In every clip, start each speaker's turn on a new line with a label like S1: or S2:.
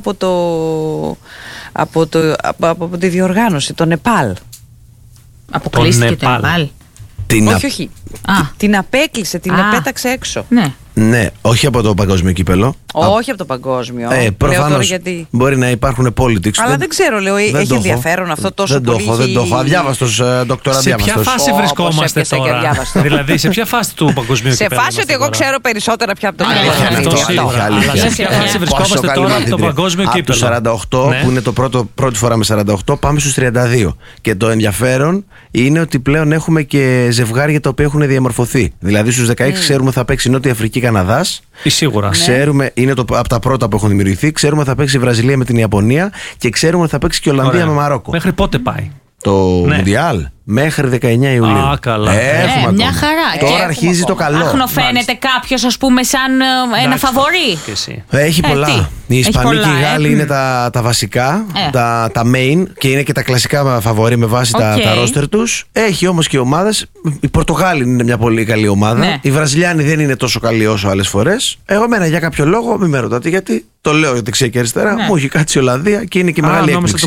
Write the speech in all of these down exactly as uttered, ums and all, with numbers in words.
S1: από, το, από, το, από, από τη διοργάνωση, το Νεπάλ.
S2: Αποκλείστηκε το Νεπάλ.
S1: Την όχι, όχι. Α. Την απέκλεισε, την επέταξε έξω.
S2: Ναι.
S3: Ναι, όχι από το παγκόσμιο κύπελο.
S1: Όχι από το παγκόσμιο.
S3: Ε, προφανώς
S1: γιατί...
S3: μπορεί να υπάρχουν politics.
S1: Αλλά δεν, δεν ξέρω, λέω, δεν έχει ενδιαφέρον αυτό τόσο
S3: δεν
S1: πολύ.
S3: Το έχω, δεν το έχω. Αδιάβαστος, ντοκτορ αδιάβαστος.
S4: Σε ποια φάση oh, βρισκόμαστε τώρα? Δηλαδή, σε ποια φάση του παγκοσμίου κυπέλλου?
S1: Σε φάση ότι εγώ ξέρω περισσότερα πια από το
S4: κύπελλο. Αλλά σε ποια φάση βρισκόμαστε τώρα από το παγκόσμιο κύπελλο?
S3: Από το σαράντα οκτώ, που είναι το πρώτη φορά με σαράντα οκτώ, πάμε στους τριάντα δύο. Και το ενδιαφέρον είναι ότι πλέον έχουμε και ζευγάρια τα οποία έχουν διαμορφωθεί. Δηλαδή, στους δεκαέξι ξέρουμε θα παίξει Νότια Αφρική, Καναδάς.
S4: Σίγουρα.
S3: Ξέρουμε, είναι το, από τα πρώτα που έχουν δημιουργηθεί. Ξέρουμε θα παίξει η Βραζιλία με την Ιαπωνία και ξέρουμε θα παίξει και η Ολλανδία Ωραία. με Μαρόκο.
S4: Μέχρι πότε πάει
S3: το ναι. Μουντιάλ? Μέχρι δεκαεννιά Ιουλίου.
S4: Α, καλά.
S2: Ε, μια χαρά.
S3: Τώρα και αρχίζει το καλό.
S2: Αχνοφαίνεται κάποιος, ας πούμε, σαν ε, ένα φαβορί.
S3: Έχει ε, πολλά. Τι? Οι Ισπανοί και οι Γάλλοι ε. είναι τα, τα βασικά, ε. τα, τα main και είναι και τα κλασικά φαβορί με βάση okay. τα, τα roster τους. Έχει όμως και ομάδες. Οι Πορτογάλοι είναι μια πολύ καλή ομάδα. Ναι. Οι Βραζιλιάνοι δεν είναι τόσο καλοί όσο άλλες φορές. Εγώ μένα για κάποιο λόγο, μην με ρωτάτε γιατί. Το λέω δεξιά και αριστερά. Ναι. Μου έχει κάτσει η Ολλανδία και είναι και μεγάλη έκπληξη.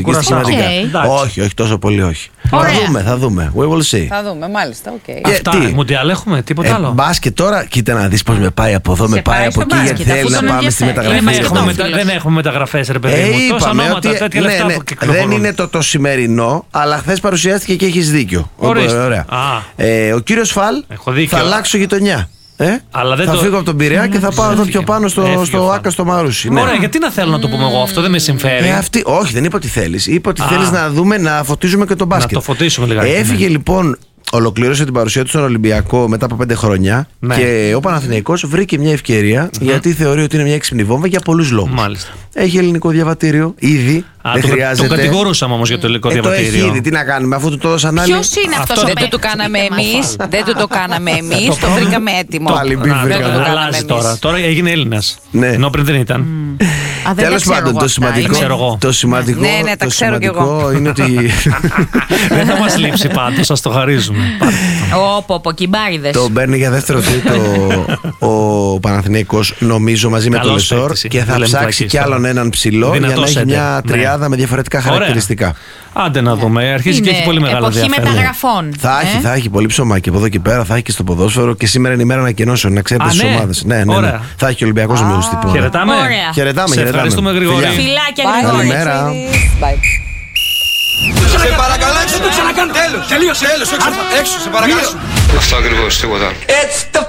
S3: Όχι, όχι, τόσο πολύ όχι. Θα δούμε, θα δούμε. We will see.
S1: Θα δούμε, μάλιστα. Okay.
S4: Αυτά, Μουντιάλ έχουμε, τίποτα ε, άλλο.
S3: Μπάσκετ τώρα, κοίτα να δεις πώς με πάει από εδώ, με πάει από εκεί, γιατί θέλει να πάμε στη μεταγραφή.
S4: Δεν έχουμε μεταγραφές, ρε παιδί μου. Τόσα ονόματα, τέτοια λεφτά που κυκλοφορούν.
S3: Δεν είναι το, το σημερινό, αλλά χθες παρουσιάστηκε και έχεις δίκιο. Ωραία. Ε, ο κύριος Φαλ θα αλλάξω γειτονιά. Ε?
S4: Αλλά δεν
S3: θα
S4: το...
S3: φύγω από τον Πειραιά και θα πάω εδώ πιο πάνω στο, στο Άκα στο Μαρούσι.
S4: Ωραία, ναι. Γιατί να θέλω να το πούμε εγώ, αυτό δεν με συμφέρει.
S3: Ε, αυτή, όχι, δεν είπα ότι θέλεις. Είπα ότι θέλεις να δούμε, να φωτίζουμε και τον μπάσκετ.
S4: Να το φωτίσουμε λιγάκι.
S3: Έφυγε ναι. λοιπόν, ολοκλήρωσε την παρουσία του στον Ολυμπιακό μετά από πέντε χρόνια. Ναι. Και ο Παναθηναϊκός βρήκε μια ευκαιρία mm-hmm. γιατί θεωρεί ότι είναι μια έξυπνη βόμβα για πολλούς λόγους.
S4: Μάλιστα.
S3: Έχει ελληνικό διαβατήριο ήδη.
S4: Α,
S3: δεν
S4: το,
S3: χρειάζεται.
S4: Το κατηγορούσαμε όμως για το ελληνικό
S3: ε,
S4: διαβατήριο.
S3: Το έχει ήδη, τι να κάνουμε, αφού του το έδωσαν άλλοι.
S2: Ποιος είναι αυτός?
S1: Δεν του το κάναμε εμείς. Δεν του το κάναμε εμείς. Το βρήκαμε έτοιμο.
S3: Το αλλημπή βρήκαμε.
S4: Αλλάζει τώρα. Τώρα έγινε Έλληνας. Ενώ πριν δεν ήταν.
S3: Τέλος πάντων, το σημαντικό. Το σημαντικό.
S1: Ναι, ναι, τα ξέρω κι εγώ.
S3: Είναι ότι.
S4: Δεν θα μας λείψει πάντως, σας το χαρίζουμε.
S2: Όπο, από κυμπάριδες.
S3: Το παίρνει για δεύτερο τρίτο ο Παναθηναϊκός, νομίζω, μαζί με τον Λεσόρ και θα ψάξει κι άλλον έναν ψηλό για να έχει μια τριάδα με διαφορετικά χαρακτηριστικά.
S4: Άντε να δούμε, αρχίζει και έχει πολύ μεγάλο ενδιαφέρον.
S2: Εποχή μεταγραφών.
S3: Θα έχει, θα έχει πολύ ψωμάκι από εδώ και πέρα, θα έχει και στο ποδόσφαιρο και σήμερα είναι η μέρα ανακοινώσεων, να ξέρετε τις ομάδες. Ναι, ναι, ναι. Θα έχει και ο Ολυμπιακός νομίζω στην πορεία.
S4: Χαιρετάμε.
S3: Χαιρετάμε,
S4: σε ευχαριστούμε Γρηγόρη.
S2: Φιλάκια Γρηγόρη.
S3: Καλημέρα.
S5: Σε παρακαλώ, έξω το ξανακάνω. Τέλος, τελείωσε. Τέλος, έξω, σε παρακαλώ.
S6: Αυτό ακριβώς, τίποτα.